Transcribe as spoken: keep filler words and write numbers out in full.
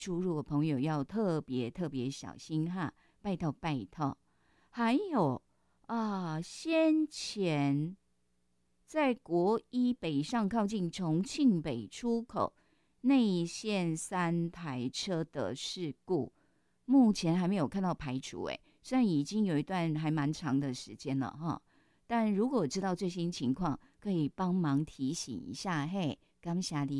出入的朋友要特别特别小心哈，拜托拜托。还有啊，先前在国一北上靠近重庆北出口内线三台车的事故，目前还没有看到排除，哎，虽然已经有一段还蛮长的时间了哈，但如果知道最新情况，可以帮忙提醒一下嘿，感谢你。